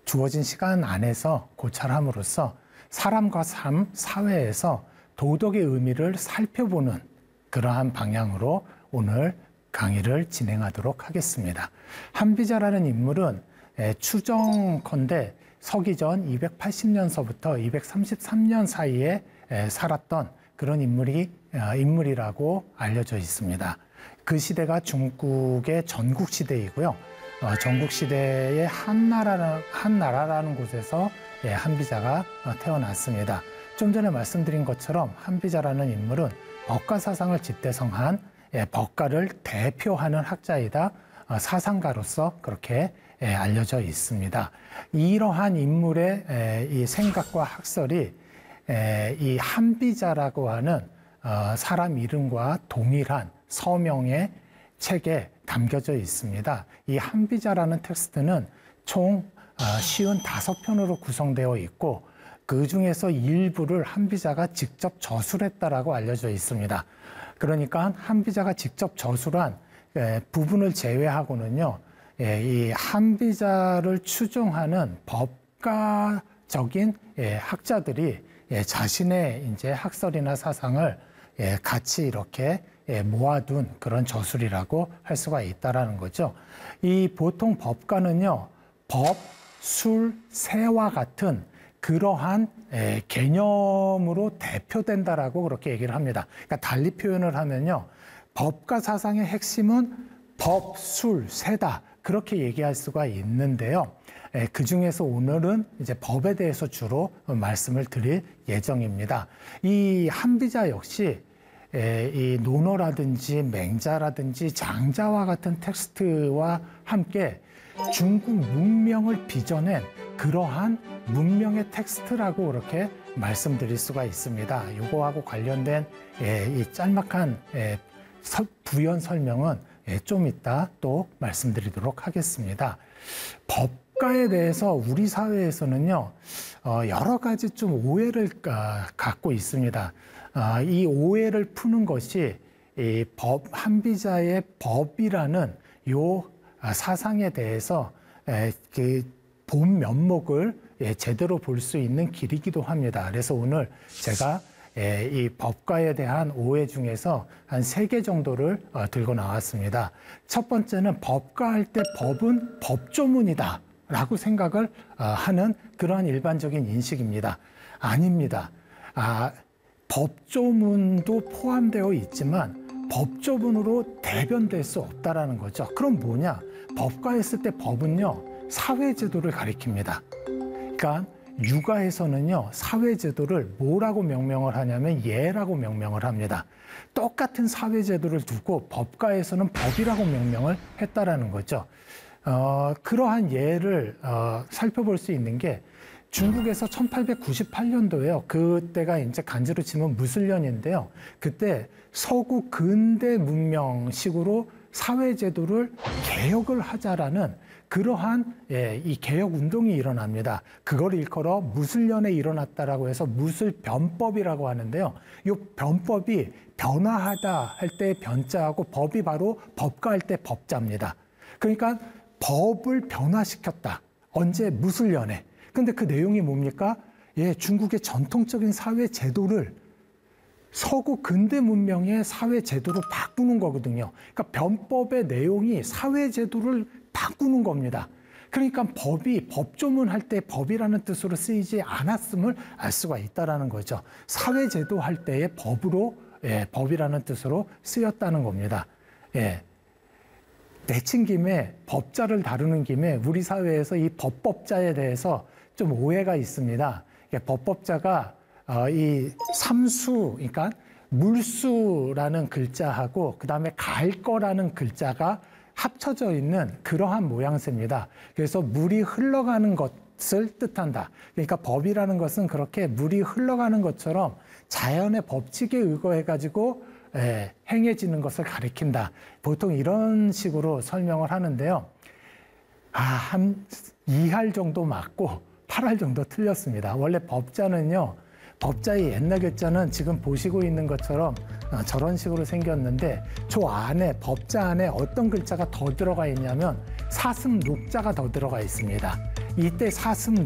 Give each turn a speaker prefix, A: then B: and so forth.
A: 주어진 시간 안에서 고찰함으로써 사람과 삶, 사회에서 도덕의 의미를 살펴보는 그러한 방향으로 오늘 강의를 진행하도록 하겠습니다. 한비자라는 인물은 추정컨대 서기전 280년서부터 233년 사이에 살았던 그런 인물이라고 알려져 있습니다. 그 시대가 중국의 전국시대이고요. 전국시대의 한나라라는 곳에서 한비자가 태어났습니다. 좀 전에 말씀드린 것처럼 한비자라는 인물은 법가 사상을 집대성한 법가를 대표하는 학자이다 사상가로서 그렇게 알려져 있습니다. 이러한 인물의 이 생각과 학설이 이 한비자라고 하는 사람 이름과 동일한 서명의 책에 담겨져 있습니다. 이 한비자라는 텍스트는 총 55편으로 구성되어 있고 그 중에서 일부를 한비자가 직접 저술했다라고 알려져 있습니다. 그러니까 한비자가 직접 저술한 부분을 제외하고는요, 이 한비자를 추종하는 법가적인 학자들이 자신의 이제 학설이나 사상을 같이 이렇게 모아둔 그런 저술이라고 할 수가 있다라는 거죠. 이 보통 법가는요, 법, 술, 세와 같은 그러한 개념으로 대표된다라고 그렇게 얘기를 합니다. 그러니까 달리 표현을 하면요, 법가 사상의 핵심은 법, 술, 세다 그렇게 얘기할 수가 있는데요. 그 중에서 오늘은 이제 법에 대해서 주로 말씀을 드릴 예정입니다. 이 한비자 역시 이 논어라든지 맹자라든지 장자와 같은 텍스트와 함께 중국 문명을 빚어낸 그러한 문명의 텍스트라고 그렇게 말씀드릴 수가 있습니다. 이거하고 관련된 이 짤막한 부연 설명은 좀 이따 또 말씀드리도록 하겠습니다. 법가에 대해서 우리 사회에서는요, 여러 가지 좀 오해를 갖고 있습니다. 이 오해를 푸는 것이 이 한비자의 법이라는 요 사상에 대해서 그 본 면목을 제대로 볼 수 있는 길이기도 합니다. 그래서 오늘 제가 이 법가에 대한 오해 중에서 한 3개 정도를 들고 나왔습니다. 첫 번째는 법가할 때 법은 법조문이다 라고 생각을 하는 그러한 일반적인 인식입니다. 아닙니다. 법조문도 포함되어 있지만 법조문으로 대변될 수 없다라는 거죠. 그럼 뭐냐? 법가했을 때 법은요, 사회제도를 가리킵니다. 그러니까 육아에서는요, 사회제도를 뭐라고 명명을 하냐면 예라고 명명을 합니다. 똑같은 사회제도를 두고 법가에서는 법이라고 명명을 했다라는 거죠. 그러한 예를 살펴볼 수 있는 게 중국에서 1898년도에요. 그때가 이제 간지로 치면 무술년인데요. 그때 서구 근대 문명식으로 사회제도를 개혁을 하자라는 그러한 이 개혁 운동이 일어납니다. 그걸 일컬어 무술년에 일어났다라고 해서 무술변법이라고 하는데요. 이 변법이 변화하다 할 때 변자하고 법이 바로 법가할 때 법자입니다. 그러니까 법을 변화시켰다. 언제? 무술년에. 근데 그 내용이 뭡니까? 중국의 전통적인 사회 제도를 서구 근대 문명의 사회 제도로 바꾸는 거거든요. 그러니까 변법의 내용이 사회 제도를 바꾸는 겁니다. 그러니까 법이 법조문 할 때 법이라는 뜻으로 쓰이지 않았음을 알 수가 있다라는 거죠. 사회 제도 할 때의 법으로 법이라는 뜻으로 쓰였다는 겁니다. 내친 김에 법자를 다루는 김에 우리 사회에서 이 법법자에 대해서 좀 오해가 있습니다. 법법자가 이 삼수, 그러니까 물수라는 글자하고 그 다음에 갈 거라는 글자가 합쳐져 있는 그러한 모양새입니다. 그래서 물이 흘러가는 것을 뜻한다. 그러니까 법이라는 것은 그렇게 물이 흘러가는 것처럼 자연의 법칙에 의거해가지고 행해지는 것을 가리킨다. 보통 이런 식으로 설명을 하는데요. 한 2할 정도 맞고 8할 정도 틀렸습니다. 원래 법자는요, 법자의 옛날 글자는 지금 보시고 있는 것처럼 저런 식으로 생겼는데 저 안에 법자 안에 어떤 글자가 더 들어가 있냐면 사슴 녹자가 더 들어가 있습니다. 이때 사슴